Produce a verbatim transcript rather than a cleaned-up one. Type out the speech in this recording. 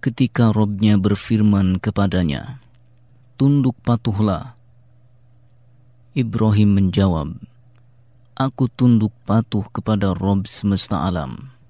ketika Robnya berfirman kepadanya, "Tunduk patuhlah." Ibrahim menjawab, "Aku tunduk patuh kepada Rob semesta alam."